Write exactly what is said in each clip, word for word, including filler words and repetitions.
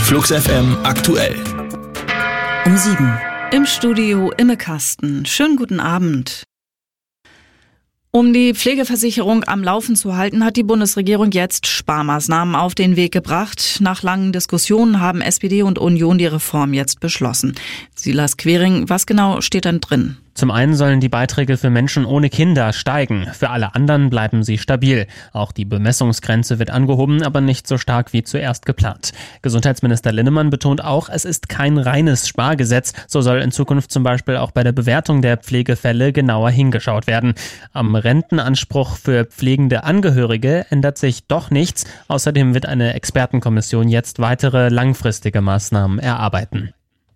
Flux F M aktuell. Um sieben. Im Studio Imme Kasten. Schönen guten Abend. Um die Pflegeversicherung am Laufen zu halten, hat die Bundesregierung jetzt Sparmaßnahmen auf den Weg gebracht. Nach langen Diskussionen haben S P D und Union die Reform jetzt beschlossen. Silas Quering, was genau steht dann drin? Zum einen sollen die Beiträge für Menschen ohne Kinder steigen. Für alle anderen bleiben sie stabil. Auch die Bemessungsgrenze wird angehoben, aber nicht so stark wie zuerst geplant. Gesundheitsminister Linnemann betont auch, es ist kein reines Spargesetz. So soll in Zukunft zum Beispiel auch bei der Bewertung der Pflegefälle genauer hingeschaut werden. Am Rentenanspruch für pflegende Angehörige ändert sich doch nichts. Außerdem wird eine Expertenkommission jetzt weitere langfristige Maßnahmen erarbeiten.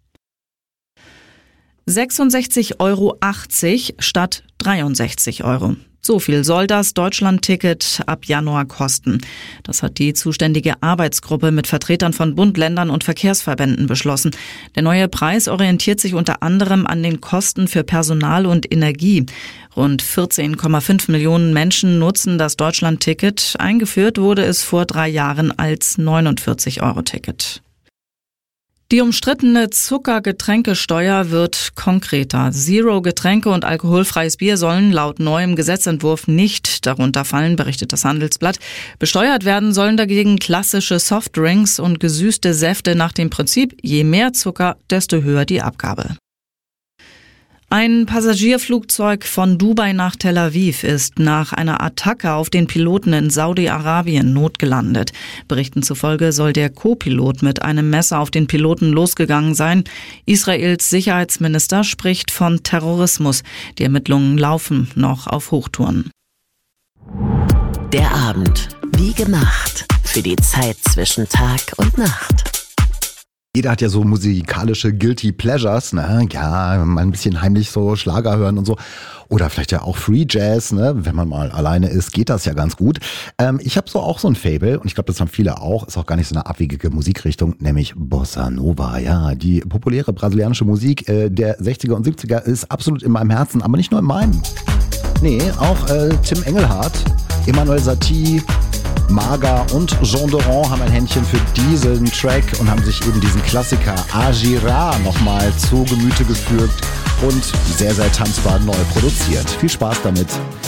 sechsundsechzig Euro achtzig statt dreiundsechzig Euro. So viel soll das Deutschland-Ticket ab Januar kosten. Das hat die zuständige Arbeitsgruppe mit Vertretern von Bund, Ländern und Verkehrsverbänden beschlossen. Der neue Preis orientiert sich unter anderem an den Kosten für Personal und Energie. Rund vierzehn Komma fünf Millionen Menschen nutzen das Deutschland-Ticket. Eingeführt wurde es vor drei Jahren als neunundvierzig Euro Ticket. Die umstrittene Zuckergetränkesteuer wird konkreter. Zero-Getränke und alkoholfreies Bier sollen laut neuem Gesetzentwurf nicht darunter fallen, berichtet das Handelsblatt. Besteuert werden sollen dagegen klassische Softdrinks und gesüßte Säfte nach dem Prinzip, je mehr Zucker, desto höher die Abgabe. Ein Passagierflugzeug von Dubai nach Tel Aviv ist nach einer Attacke auf den Piloten in Saudi-Arabien notgelandet. Berichten zufolge soll der Co-Pilot mit einem Messer auf den Piloten losgegangen sein. Israels Sicherheitsminister spricht von Terrorismus. Die Ermittlungen laufen noch auf Hochtouren. Der Abend, wie gemacht, für die Zeit zwischen Tag und Nacht. Jeder hat ja so musikalische Guilty Pleasures, ne? Ja, mal ein bisschen heimlich so Schlager hören und so. Oder vielleicht ja auch Free Jazz, ne? Wenn man mal alleine ist, geht das ja ganz gut. Ähm, ich habe so auch so ein Fable und ich glaube, das haben viele auch. Ist auch gar nicht so eine abwegige Musikrichtung, nämlich Bossa Nova. Ja, die populäre brasilianische Musik äh, der sechziger und siebziger ist absolut in meinem Herzen, aber nicht nur in meinem. Nee, auch äh, Tim Engelhardt, Emmanuel Satie, Maga und Jean Doran haben ein Händchen für diesen Track und haben sich eben diesen Klassiker Agira nochmal zu Gemüte geführt und sehr, sehr tanzbar neu produziert. Viel Spaß damit.